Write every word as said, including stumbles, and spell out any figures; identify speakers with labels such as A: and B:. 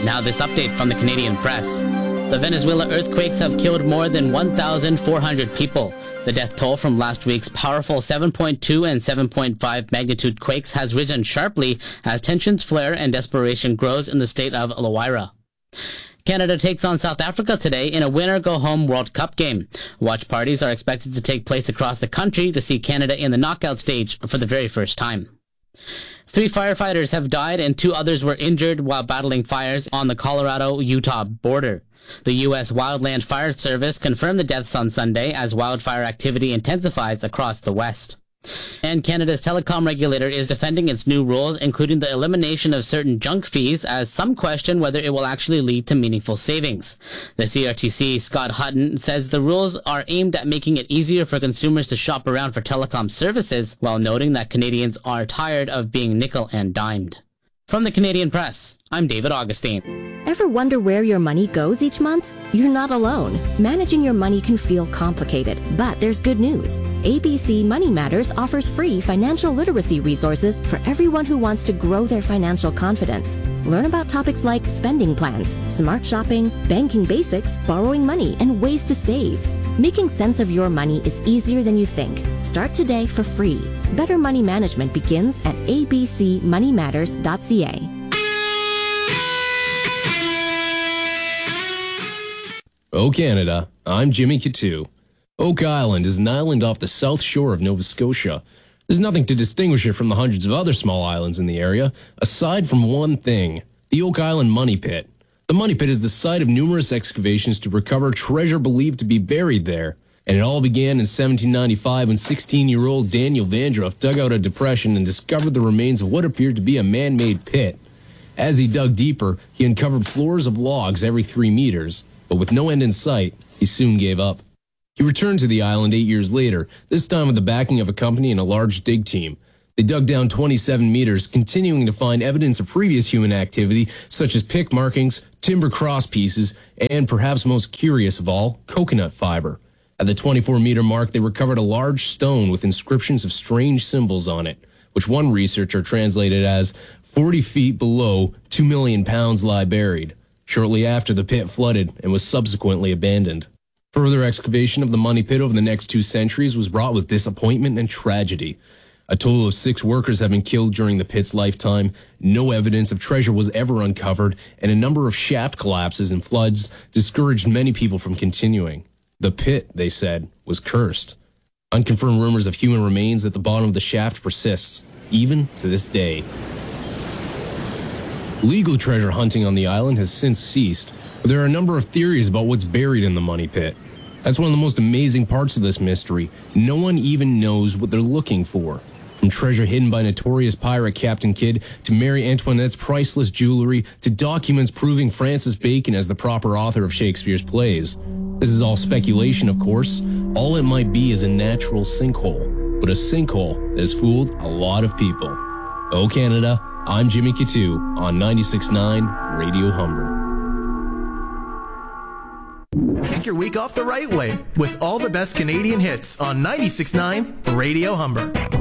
A: Now this update from the Canadian Press. The Venezuela earthquakes have killed more than one thousand four hundred people. The death toll from last week's powerful seven point two and seven point five magnitude quakes has risen sharply as tensions flare and desperation grows in the state of La Guaira. Canada takes on South Africa today in a winner-go-home World Cup game. Watch parties are expected to take place across the country to see Canada in the knockout stage for the very first time. Three firefighters have died and two others were injured while battling fires on the Colorado-Utah border. The U S Wildland Fire Service confirmed the deaths on Sunday as wildfire activity intensifies across the West. And Canada's telecom regulator is defending its new rules, including the elimination of certain junk fees, as some question whether it will actually lead to meaningful savings. The C R T C, Scott Hutton, says the rules are aimed at making it easier for consumers to shop around for telecom services, while noting that Canadians are tired of being nickel and dimed. From the Canadian Press, I'm David Augustine.
B: Ever wonder where your money goes each month? You're not alone. Managing your money can feel complicated, but there's good news. A B C Money Matters offers free financial literacy resources for everyone who wants to grow their financial confidence. Learn about topics like spending plans, smart shopping, banking basics, borrowing money, and ways to save. Making sense of your money is easier than you think. Start today for free. Better money management begins at a b c money matters dot c a.
C: Oh, Canada, I'm Jimmy Kittu. Oak Island is an island off the south shore of Nova Scotia. There's nothing to distinguish it from the hundreds of other small islands in the area, aside from one thing, the Oak Island Money Pit. The Money Pit is the site of numerous excavations to recover treasure believed to be buried there. And it all began in seventeen ninety-five when sixteen-year-old Daniel Vandroff dug out a depression and discovered the remains of what appeared to be a man-made pit. As he dug deeper, he uncovered floors of logs every three meters, but with no end in sight, he soon gave up. He returned to the island eight years later, this time with the backing of a company and a large dig team. They dug down twenty-seven meters, continuing to find evidence of previous human activity, such as pick markings, timber cross pieces, and perhaps most curious of all, coconut fiber. At the twenty-four meter mark, they recovered a large stone with inscriptions of strange symbols on it, which one researcher translated as forty feet below, two million pounds lie buried. Shortly after, the pit flooded and was subsequently abandoned. Further excavation of the Money Pit over the next two centuries was wrought with disappointment and tragedy. A total of six workers have been killed during the pit's lifetime, no evidence of treasure was ever uncovered, and a number of shaft collapses and floods discouraged many people from continuing. The pit, they said, was cursed. Unconfirmed rumors of human remains at the bottom of the shaft persists, even to this day. Legal treasure hunting on the island has since ceased, but there are a number of theories about what's buried in the Money Pit. That's one of the most amazing parts of this mystery. No one even knows what they're looking for. From treasure hidden by notorious pirate Captain Kidd, to Marie Antoinette's priceless jewelry, to documents proving Francis Bacon as the proper author of Shakespeare's plays. This is all speculation, of course. All it might be is a natural sinkhole, but a sinkhole that has fooled a lot of people. Oh, Canada, I'm Jimmy Kittu on ninety-six point nine Radio Humber.
D: Kick your week off the right way with all the best Canadian hits on ninety-six point nine Radio Humber.